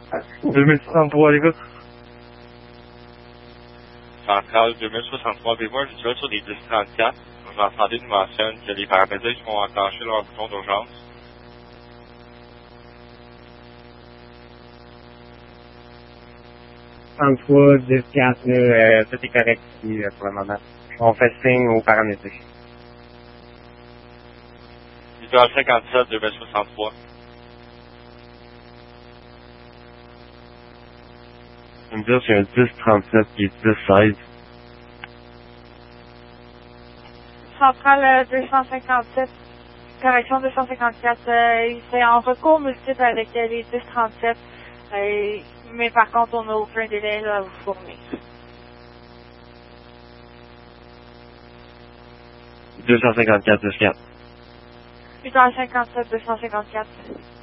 2063 à l'écoute. Centrale 2063, Bévois, je suis là sur les 1034. Vous entendez nous mentionne que les paramédics vont enclencher leur bouton d'urgence. 33, 10, 4, tout est correct ici pour le moment. On fait signe aux paramédics. Visual 57, 2063. Je veux me dire, c'est un 1037 qui est 1016. Centrale 257, correction 254, c'est en recours multiple avec les 1037, mais par contre, on n'a aucun délai là, à vous fournir. 254, 10, 4. 8h57, 254.